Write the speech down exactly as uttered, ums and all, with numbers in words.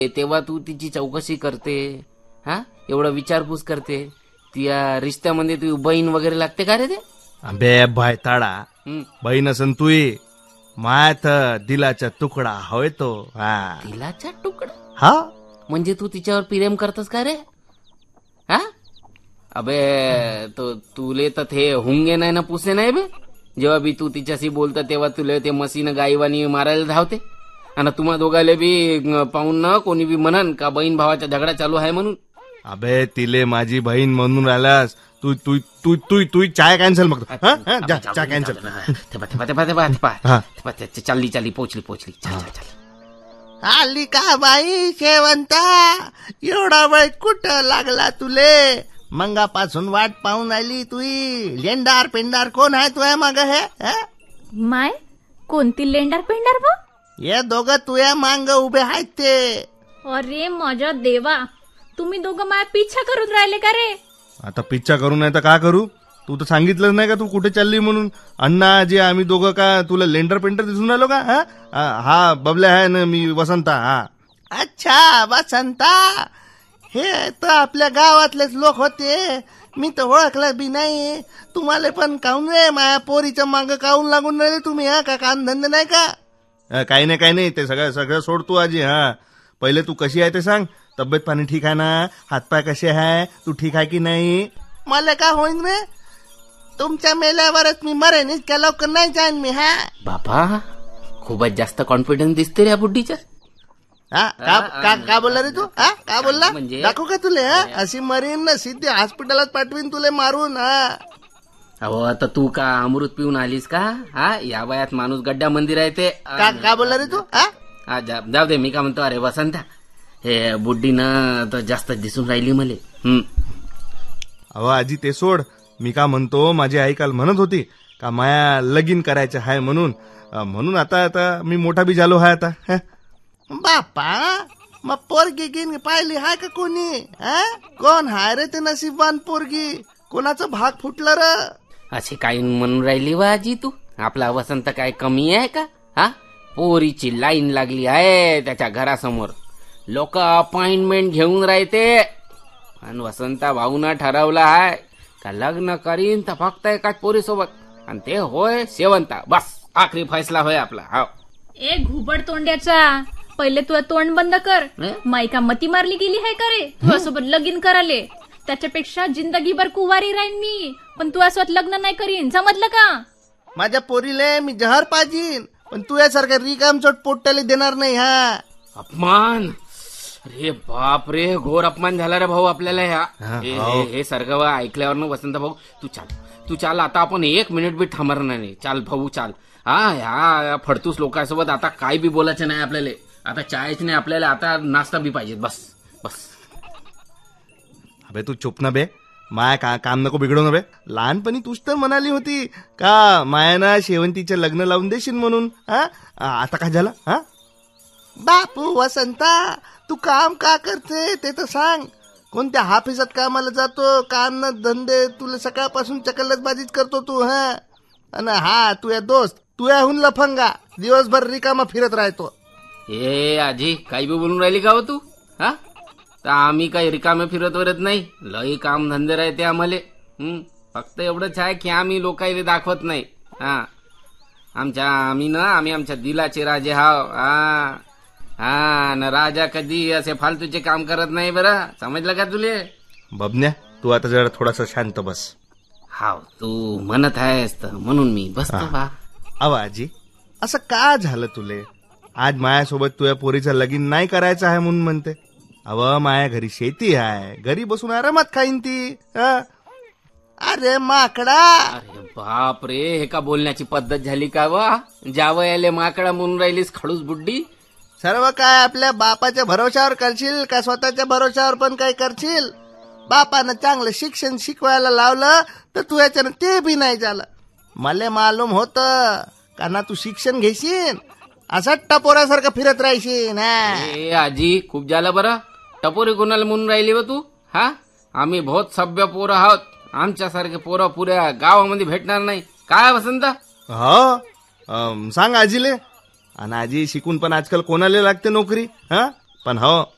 तेव्हा तू तिची चौकशी करते, हा एवढं विचारपूस करते. त्या रिश्त्यामध्ये तू बहीण वगैरे लागते का रे ते? बे भाय ताडा, हं. बहीण असन तुई मायात दिलाचा तुकडा होय तो. हा दिलाचा तुकडा हा म्हणजे तू तिच्यावर प्रेम करतस का रे? हा अबे तो तुले तर ते हुंगे नाही ना पुसे नाही बे. जेव्हा बी तू तिच्याशी बोलतं तेव्हा तुले ते मशीन गाईवानी मारायला धावते. आणि तुम्हा दोघाले बी पाहून ना कोणी बी म्हणन का बहीण भावाचा झगडा चालू आहे म्हणून. अबे तिले माझी बहीण म्हणून राहिलास तू तू तू तू तू चाय कॅन्सल मग. हा? हा, जा, चहा कॅन्सल. चालली चालली पोचली पोचली चाल चाल चाल. आली का बाई शेवंता? एवढा वेळ कुठं लागला तुले? मंगापासून वाट पाहून आली तुई. लेंडार पेंडार कोण आहे तुया माग हे? हं? माय कोणती लेंडार पेंडार व? हे दोघं तुया मांग उभे आहेत ते. अरे माझ्या देवा, तुम्ही दोघं माया पिछा करून राहिले का रे? आता पिच्छा करू नाही तर का करू? तू तर सांगितलंच नाही का तू कुठे चालली म्हणून. अण्णा जे आम्ही दोघं का तुला लेंडर पेंटर दिसून राहिलो का? हा? हा बबल्या आहे ना, मी वसंता. हा अच्छा वसंता, हे तर आपल्या गावातलेच लोक होते. मी तर ओळखलं बी नाही. तुम्हाला पण काहून रे माया पोरीच्या माग काहून लागून राहिले तुम्ही? हा का काम धंदे नाही का? हा, काही नाही काही नाही, ते सगळं सगळं सोड तू आजी. हा पहिले तू कशी आहे ते सांग. तब्येत पाणी ठीक आहे ना? हातपाय कसे आहे? तू ठीक आहे की नाही? मला का होईन रे? तुमच्या मेल्यावरच मी मरेन. इतक्या लवकर नाही जाईन मी. हा बापा खूपच जास्त कॉन्फिडन्स दिसते रे या बुड्डीच्या. हा का का का बोलला रे तू? हा का बोलला? म्हणजे? दाखवू का तुले? हा अशी मरीन ना सिद्धी हॉस्पिटलात पाठवीन तुले मारून. हा अहो आता तू का अमृत पिऊन आलीस का? हा या वयात माणूस गड्डा मंदिर आहे ते. का का बोलला रे तू? हा हा, जा- जाऊ दे. मी का म्हणतो अरे वसंता, हे बुड्डीनं तर जास्त दिसून राहिली मले. हम्म अहो आजी ते सोड. मी का म्हणतो, माझी आई काल म्हणत होती का माया लगीन करायचं आहे म्हणून. अं, म्हणून आता आता मी मोठा बी झालो आहे आता. हा? बापा मग पोरगी गिन पाहिली हाय का कोणी? हा कोण हाय रे ते नशीबवान पोरगी? कोणाचं भाग फुटलं र? असे काही म्हणून राहिली वा आजी तू? आपला वसंत काय कमी आहे का? हा पोरीची लाईन लागली आहे त्याच्या घरासमोर. लोक अपॉइंटमेंट घेऊन राहते. आणि वसंता भाऊना ठरवलं आहे का लग्न करीन तर फक्त एकाच पोरी सोबत, आणि ते होय शेवंता. बस आखरी फैसला होय आपला. हा ए घुबड तोंड्याचा, पहिले तू तोंड बंद कर. हं? मायका मती मारली गेली आहे का रे तुझ्यासोबत लगीन कराले? त्याच्यापेक्षा जिंदगीभर कुवारी राहीन मी, पण तू असोबत लग्न नाही करीन. समजलं का? माझ्या पोरीले मी जहर पाजीन, पण तू यासारखं रिकामचोट पोट्याला देणार नाही. हा अपमान, अरे बाप रे, घोर अपमान झाला रे भाऊ आपल्याला. ह्या हा, हे- हो. हे- हे सर्व ऐकल्यावर ना वसंत भाऊ तू चाल तू चाल आता आपण एक मिनिट बी थांबणार नाही. चाल भाऊ चाल. हा ह्या फडतूस लोकांसोबत आता काय बी बोलायचं नाही आपल्याला. आता चायच नाही आपल्याला, आता नाश्ता बी पाहिजे. बस बस. अबे तू चुप ना बे. माया का काम नको बिघडू ना बे. लहानपणी तूच तर म्हणाली होती का मायाना शेवंतीचं लग्न लावून देशील म्हणून. हा आता काय झालं? हा बापू वसंता, तू काम का करते ते तर सांग. कोणत्या हाफिसात कामाला जातो? काम धंदे तुला सकाळपासून चकलतबाजीच करतो तू. हा आणि हा तुया दोस्त तुयाहून लफंगा दिवसभर रिकामा फिरत राहतो. ए आजी काही बी बोलून राहिली का हो तू? हा तर आम्ही काही रिकामे फिरत वरत नाही. लई काम धंदे राहते आम्हाला. हम्म फक्त एवढंच आहे की आम्ही लोकांना दाखवत नाही. हा आमच्या आम्ही ना आम्ही आमच्या दिलाचे राजे हाव. हा हा न राजा कधी असे फालतूचे काम करत नाही. बरं समजलं का तुले? बबन्या तू आता जरा थोडासा शांत बस. हाव तू म्हणत आहेस तर म्हणून मी बसतो बा. अव आजी असं का झालं तुले? आज मायासोबत तुझ्या पोरीचं लगीन नाही करायचं आहे म्हणून म्हणते. अव माया घरी शेती आहे, घरी बसून आरामात खाईन ती. हा? अरे माकडा, अरे बाप रे, हे का बोलण्याची पद्धत झाली का वा? जावयाले माकडा म्हणून राहिलीस खडूस बुड्डी. सर्व काय आपल्या बापाच्या भरोशावर करशील का स्वतःच्या भरोशावर पण काय करशील? बापानं चांगलं शिक्षण शिकवायला लावलं तर तू याच्यानं ते बी नाही झालं. मला मालूम होतं का ना तू शिक्षण घेशील असं टपोऱ्यासारखं फिरत राहशील. हा ए आजी खूप झालं बरं. टपोरी कोणाला म्हणून राहिली व तू? हा आम्ही बहुत सभ्य पोरं आहोत. आमच्यासारखे पोरं पुऱ्या गावामध्ये भेटणार नाही. काय वसंत? हो अं, सांग आजीले. आणि आजी शिकून पण आजकाल कोणाला लागते नोकरी. हा पण हो